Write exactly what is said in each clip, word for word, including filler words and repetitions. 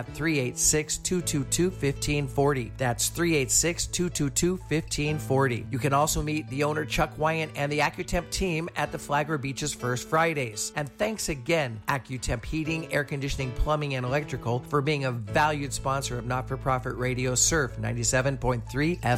at three eight six, two two two, one five four zero. That's three eight six, two two two, one five four zero. You can also meet the owner Chuck Wyant and the AccuTemp team at the Flagler Beach's First Fridays. And thanks again, AccuTemp Heating, Air Conditioning, Plumbing, and Electrical for being a valued sponsor of Not-for-Profit Radio Surf ninety-seven point three F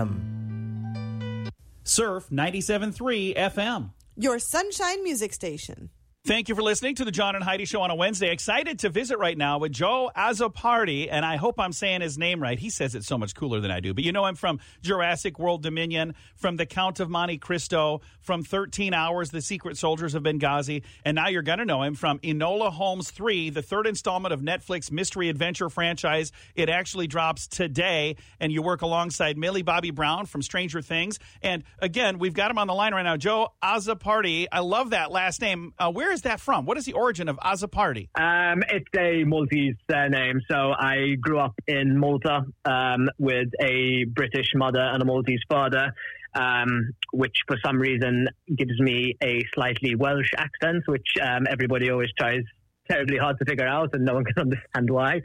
M. Surf ninety-seven point three F M. Your Sunshine Music Station. Thank you for listening to the John and Heidi Show on a Wednesday. Excited to visit right now with Joe Azzopardi, and I hope I'm saying his name right. He says it so much cooler than I do. But you know him from Jurassic World Dominion, from The Count of Monte Cristo, from thirteen hours, The Secret Soldiers of Benghazi, and now you're going to know him from Enola Holmes three, the third installment of Netflix mystery adventure franchise. It actually drops today, and you work alongside Millie Bobby Brown from Stranger Things. And again, we've got him on the line right now. Joe Azzopardi, I love that last name. Uh, where is that from? What is the origin of Azzopardi? Um, it's a Maltese surname. So I grew up in Malta um, with a British mother and a Maltese father, um, which for some reason gives me a slightly Welsh accent, which um, everybody always tries terribly hard to figure out, and no one can understand why.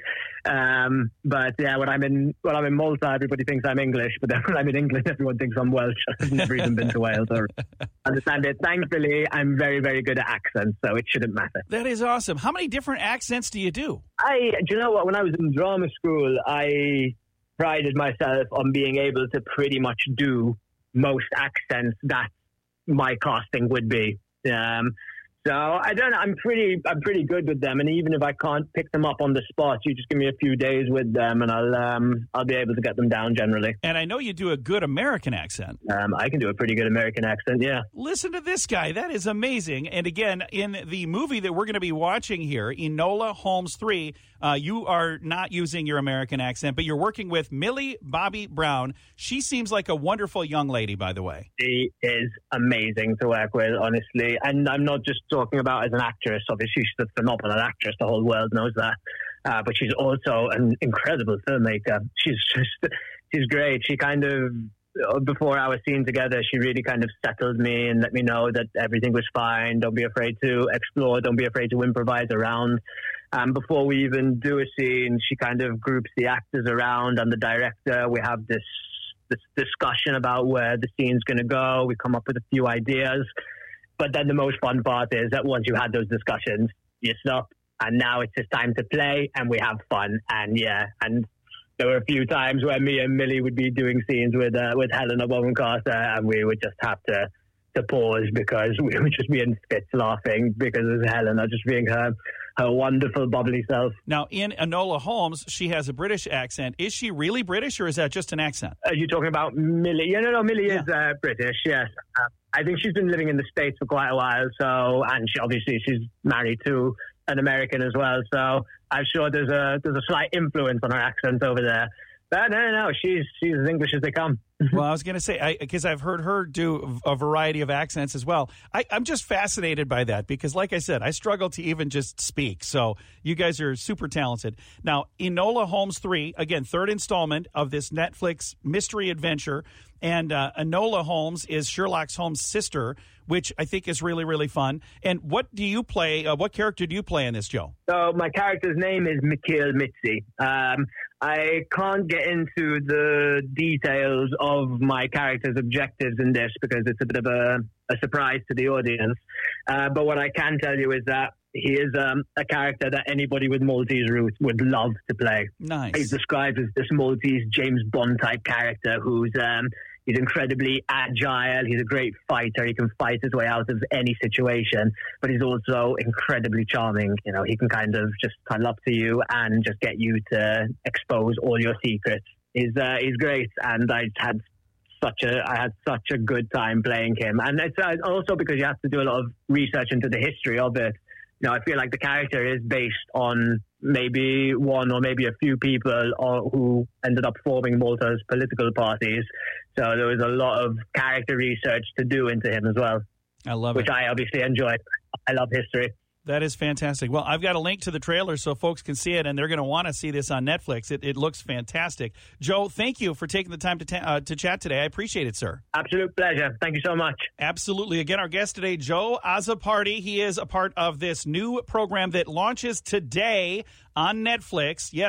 Um, but yeah, when I'm in when I'm in Malta, everybody thinks I'm English, but then when I'm in England, everyone thinks I'm Welsh. I've never even been to Wales or understand it. Thankfully, I'm very, very good at accents, so it shouldn't matter. That is awesome. How many different accents do you do? I, do you know what? When I was in drama school, I prided myself on being able to pretty much do most accents that my casting would be. Um, So I don't know. I'm pretty. I'm pretty good with them, and even if I can't pick them up on the spot, you just give me a few days with them, and I'll um, I'll be able to get them down generally. And I know you do a good American accent. Um, I can do a pretty good American accent. Yeah. Listen to this guy. That is amazing. And again, in the movie that we're going to be watching here, Enola Holmes three, uh, you are not using your American accent, but you're working with Millie Bobby Brown. She seems like a wonderful young lady, by the way. She is amazing to work with, honestly, and I'm not just talking about as an actress. Obviously, she's a phenomenal actress. The whole world knows that. Uh, but she's also an incredible filmmaker. She's just, she's great. She kind of, before our scene together, she really kind of settled me and let me know that everything was fine. Don't be afraid to explore. Don't be afraid to improvise around. Um, before we even do a scene, she kind of groups the actors around and the director. We have this, this discussion about where the scene's going to go. We come up with a few ideas. But then the most fun part is that once you had those discussions, you stop, and now it's just time to play, and we have fun. And yeah, and there were a few times where me and Millie would be doing scenes with uh, with Helena Bonham Carter, and we would just have to to pause because we would just be in fits laughing because of Helena just being her her wonderful bubbly self. Now, in Enola Holmes, she has a British accent. Is she really British, or is that just an accent? Are you talking about Millie? Yeah, no, no, Millie yeah. is uh, British. Yes. Uh, I think she's been living in the States for quite a while, so, and she obviously she's married to an American as well, so I'm sure there's a there's a slight influence on her accent over there. But no, no, no, she's she's as English as they come. Well, I was going to say, because I've heard her do a variety of accents as well. I, I'm just fascinated by that because, like I said, I struggle to even just speak. So you guys are super talented. Now, Enola Holmes three, again, third installment of this Netflix mystery adventure. And uh, Enola Holmes is Sherlock Holmes' sister, which I think is really, really fun. And what do you play? Uh, what character do you play in this, Joe? So my character's name is Mikhail Mitzi. Um, I can't get into the details of my character's objectives in this because it's a bit of a, a surprise to the audience. Uh, but what I can tell you is that he is um, a character that anybody with Maltese roots would love to play. Nice. He's described as this Maltese James Bond type character who's um, he's incredibly agile. He's a great fighter. He can fight his way out of any situation, but he's also incredibly charming. You know, he can kind of just cuddle up to you and just get you to expose all your secrets. He's uh, he's great, and I had such a I had such a good time playing him. And it's uh, also because you have to do a lot of research into the history of it. You know, I feel like the character is based on maybe one or maybe a few people or, who ended up forming Malta's political parties. So there was a lot of character research to do into him as well. I love which it. Which I obviously enjoy. I love history. That is fantastic. Well, I've got a link to the trailer so folks can see it, and they're going to want to see this on Netflix. It, it looks fantastic. Joe, thank you for taking the time to ta- uh, to chat today. I appreciate it, sir. Absolute pleasure. Thank you so much. Absolutely. Again, our guest today, Joe Azzopardi. He is a part of this new program that launches today on Netflix. Yes.